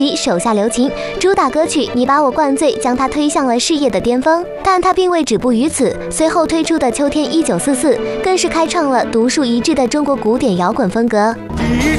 及手下留情，主打歌曲《你把我灌醉》将他推向了事业的巅峰。但他并未止步于此，随后推出的《秋天1944》更是开创了独树一帜的中国古典摇滚风格。 一